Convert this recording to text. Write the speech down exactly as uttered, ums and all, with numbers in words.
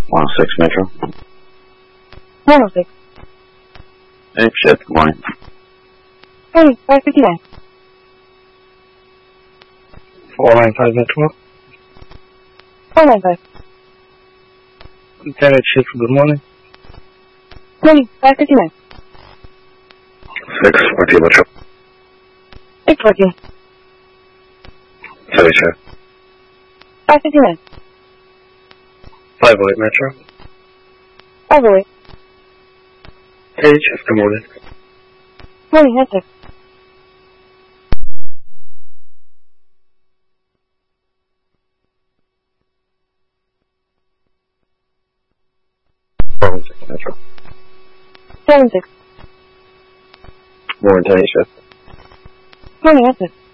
one oh six Metro. one oh six. Hey, shift, good morning. Hey, five fifty-nine. four nine five Metro. four nine five. Lieutenant Shift, good morning. Morning, five fifty-nine. six fourteen Metro. six fourteen. Sorry, sir. five fifty-nine. five oh eight Metro. five oh eight. Hey, Shift, good morning. Morning, that's it. seven six Metro. seven six. Morning, Shift. Morning, that's it.